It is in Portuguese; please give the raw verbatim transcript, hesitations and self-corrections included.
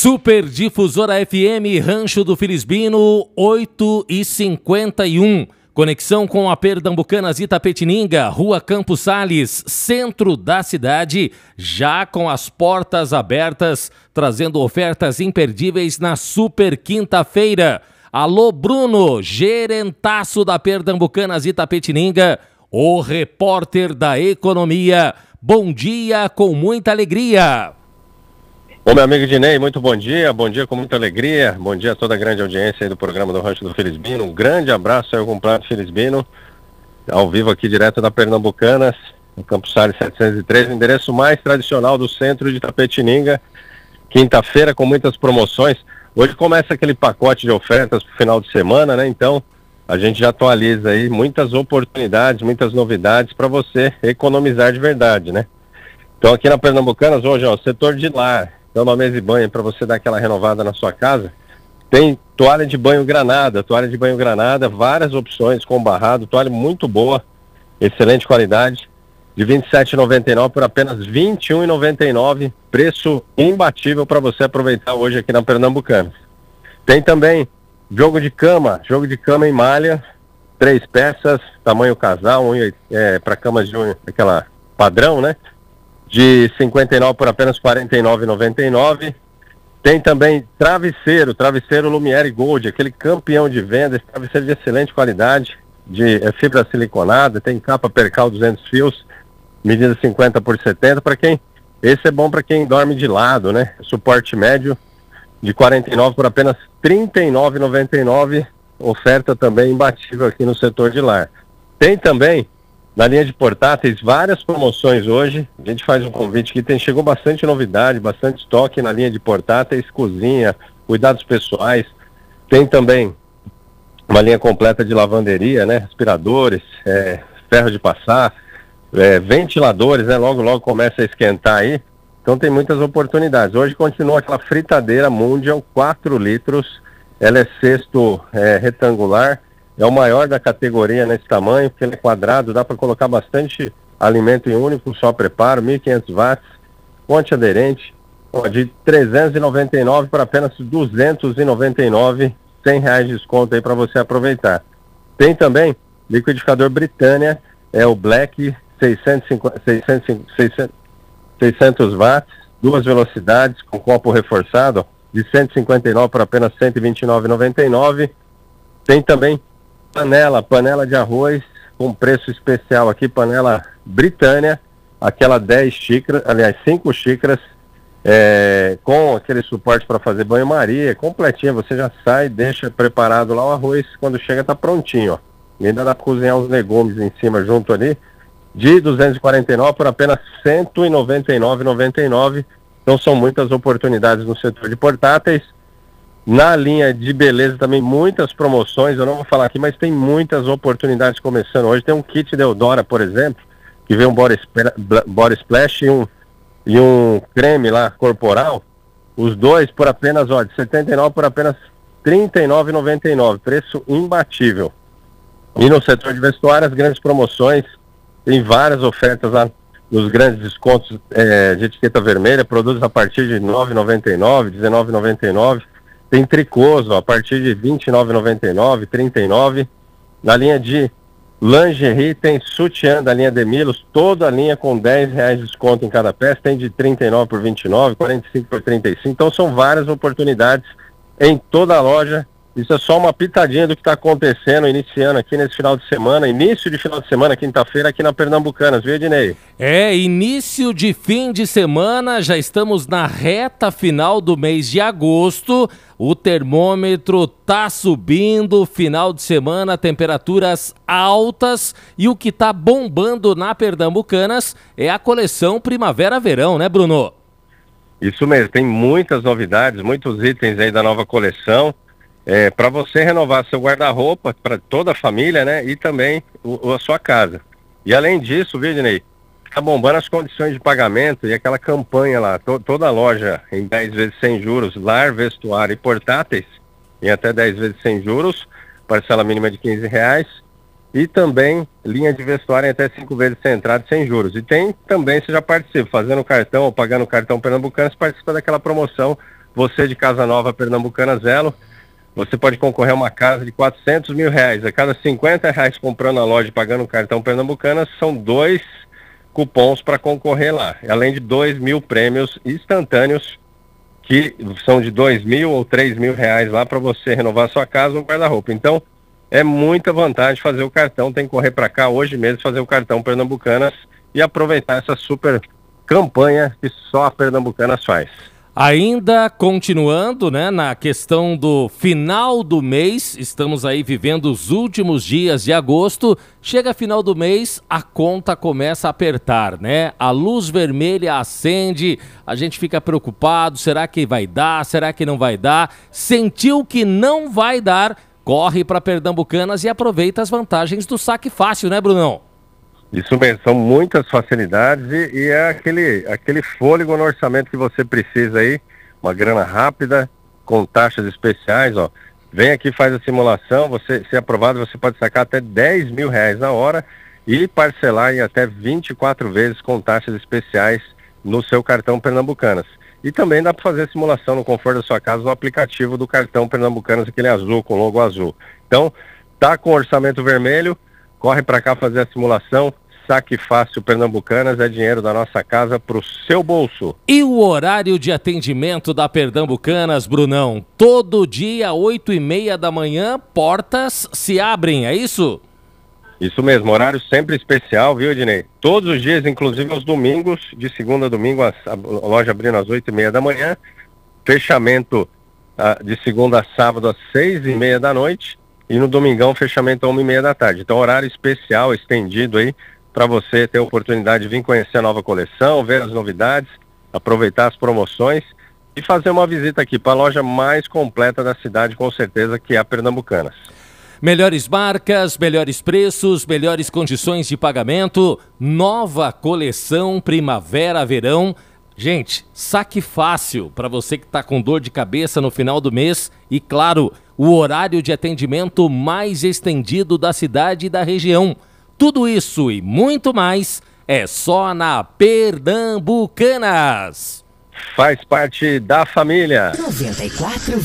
Super Difusora F M, Rancho do Felizbino, oito e cinquenta e um. Conexão com a Pernambucanas Itapetininga, Rua Campos Sales, centro da cidade, já com as portas abertas, trazendo ofertas imperdíveis na Super Quinta-feira. Alô, Bruno, gerentaço da Pernambucanas Itapetininga, o repórter da economia. Bom dia com muita alegria. Ô, meu amigo Dinei, muito bom dia, bom dia com muita alegria, bom dia a toda a grande audiência aí do programa do Rancho do Felizbino, um grande abraço aí ao compadre Felizbino, ao vivo aqui direto da Pernambucanas, no Campos Sales setecentos e três, endereço mais tradicional do centro de Itapetininga, quinta-feira com muitas promoções. Hoje começa aquele pacote de ofertas pro final de semana, né, então a gente já atualiza aí muitas oportunidades, muitas novidades para você economizar de verdade, né. Então aqui na Pernambucanas hoje, ó, setor de lar. Então, uma mesa de banho para você dar aquela renovada na sua casa. Tem toalha de banho granada, toalha de banho granada, várias opções com barrado, toalha muito boa, excelente qualidade, de vinte e sete reais e noventa e nove centavos por apenas vinte e um reais e noventa e nove centavos, preço imbatível para você aproveitar hoje aqui na Pernambucana. Tem também jogo de cama, jogo de cama em malha, três peças, tamanho casal, um, é, para camas de um, aquela padrão, né? De cinquenta e nove reais por apenas quarenta e nove reais e noventa e nove centavos. Tem também travesseiro, travesseiro Lumiere Gold, aquele campeão de venda, esse travesseiro de excelente qualidade, de é, fibra siliconada, tem capa percal duzentos fios, medida cinquenta por setenta, para quem, esse é bom para quem dorme de lado, né? Suporte médio de quarenta e nove reais por apenas trinta e nove reais e noventa e nove centavos, oferta também imbatível aqui no setor de lar. Tem também na linha de portáteis, várias promoções hoje. A gente faz um convite que tem, chegou bastante novidade, bastante estoque na linha de portáteis, cozinha, cuidados pessoais. Tem também uma linha completa de lavanderia, né? Aspiradores, é, ferro de passar, é, ventiladores, né? Logo, logo começa a esquentar aí. Então tem muitas oportunidades. Hoje continua aquela fritadeira Mundial, quatro litros. Ela é cesto é, retangular. É o maior da categoria nesse tamanho, porque ele é quadrado, dá para colocar bastante alimento em único, só preparo, mil e quinhentos watts, fonte aderente, ó, de trezentos e noventa e nove reais por apenas duzentos e noventa e nove reais, cem reais de desconto aí para você aproveitar. Tem também liquidificador Britânia, é o Black, seiscentos, seiscentos, seiscentos watts, duas velocidades, com copo reforçado, ó, de cento e cinquenta e nove reais por apenas cento e vinte e nove reais e noventa e nove centavos. Tem também panela, panela de arroz com preço especial aqui, panela Britânia, aquela dez xícaras, aliás, cinco xícaras, é, com aquele suporte para fazer banho-maria, completinha, você já sai, deixa preparado lá o arroz, quando chega tá prontinho, ó. E ainda dá para cozinhar os legumes em cima junto ali, de duzentos e quarenta e nove reais por apenas cento e noventa e nove reais e noventa e nove centavos. Então são muitas oportunidades no setor de portáteis. Na linha de beleza também muitas promoções, eu não vou falar aqui, mas tem muitas oportunidades começando hoje. Tem um kit Deodora, por exemplo, que vem um body, body splash e um, e um creme lá corporal, os dois por apenas, ó, de setenta e nove reais por apenas trinta e nove reais e noventa e nove centavos, preço imbatível. E no setor de vestuário, as grandes promoções, tem várias ofertas lá nos grandes descontos é, de etiqueta vermelha, produtos a partir de nove reais e noventa e nove centavos, dezenove reais e noventa e nove centavos. Tem tricôs, ó, a partir de vinte e nove reais e noventa e nove centavos, trinta e nove reais. Na linha de lingerie tem sutiã da linha Demilos, toda a linha com dez reais de desconto em cada peça. Tem de trinta e nove por vinte e nove, quarenta e cinco por trinta e cinco. Então são várias oportunidades em toda a loja. Isso é só uma pitadinha do que está acontecendo, iniciando aqui nesse final de semana, início de final de semana, quinta-feira, aqui na Pernambucanas, viu, Ednei? É, início de fim de semana, já estamos na reta final do mês de agosto, o termômetro tá subindo, final de semana, temperaturas altas, e o que tá bombando na Pernambucanas é a coleção Primavera-Verão, né, Bruno? Isso mesmo, tem muitas novidades, muitos itens aí da nova coleção. É, para você renovar seu guarda-roupa para toda a família, né? E também o, a sua casa. E além disso, viu, Dinei? Tá bombando as condições de pagamento e aquela campanha lá, to, toda a loja em dez vezes sem juros, lar, vestuário e portáteis, em até dez vezes sem juros, parcela mínima de quinze reais. E também linha de vestuário em até cinco vezes sem entrada e sem juros. E tem também, você já participa, fazendo cartão ou pagando cartão pernambucano, você participa daquela promoção você de Casa Nova Pernambucana Zelo, você pode concorrer a uma casa de quatrocentos mil reais. A cada cinquenta reais comprando na loja e pagando o cartão Pernambucanas, são dois cupons para concorrer lá. Além de dois mil prêmios instantâneos, que são de dois mil ou três mil reais lá para você renovar sua casa ou guarda-roupa. Então, é muita vantagem fazer o cartão. Tem que correr para cá hoje mesmo, fazer o cartão Pernambucanas e aproveitar essa super campanha que só a Pernambucanas faz. Ainda continuando, né, na questão do final do mês, estamos aí vivendo os últimos dias de agosto, chega final do mês, a conta começa a apertar, né? A luz vermelha acende, a gente fica preocupado, será que vai dar, será que não vai dar? Sentiu que não vai dar, corre para Pernambucanas e aproveita as vantagens do saque fácil, né, Brunão? Isso mesmo, são muitas facilidades e, e é aquele, aquele fôlego no orçamento que você precisa aí, uma grana rápida, com taxas especiais, ó. Vem aqui, faz a simulação, você, se aprovado, você pode sacar até dez mil reais na hora e parcelar em até vinte e quatro vezes com taxas especiais no seu cartão Pernambucanas. E também dá para fazer a simulação no conforto da sua casa no aplicativo do cartão Pernambucanas, aquele azul, com logo azul. Então, tá com orçamento vermelho, corre para cá fazer a simulação, saque fácil Pernambucanas, é dinheiro da nossa casa para o seu bolso. E o horário de atendimento da Pernambucanas, Brunão? Todo dia, oito e meia da manhã, portas se abrem, é isso? Isso mesmo, horário sempre especial, viu, Ednei? Todos os dias, inclusive aos domingos, de segunda a domingo, a, a loja abrindo às oito e meia da manhã, fechamento ah, de segunda a sábado às seis e meia da noite, e no domingão, fechamento a uma e meia da tarde. Então, horário especial, estendido aí, para você ter a oportunidade de vir conhecer a nova coleção, ver as novidades, aproveitar as promoções e fazer uma visita aqui para a loja mais completa da cidade, com certeza, que é a Pernambucanas. Melhores marcas, melhores preços, melhores condições de pagamento, nova coleção primavera-verão. Gente, saque fácil para você que está com dor de cabeça no final do mês e, claro, o horário de atendimento mais estendido da cidade e da região. Tudo isso e muito mais é só na Pernambucanas. Faz parte da família. noventa e quatro